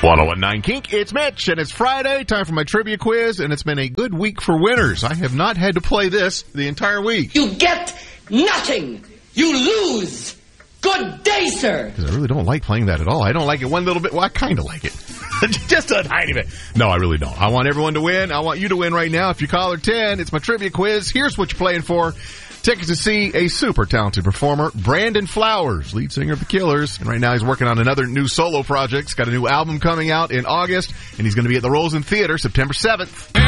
1019 Kink, it's Mitch, and it's Friday, time for my trivia quiz, and it's been a good week for winners. I have not had to play this the entire week. You get nothing. You lose. Good day, sir. Because I really don't like playing that at all. I don't like it one little bit. Well, I kind of like it. Just a tiny bit. No, I really don't. I want everyone to win. I want you to win right now. If you call her 10, it's my trivia quiz. Here's what you're playing for. Tickets to see a super talented performer, Brandon Flowers, lead singer of The Killers. And right now he's working on another new solo project. He's got a new album coming out in August, and he's going to be at the Rosen Theater September 7th.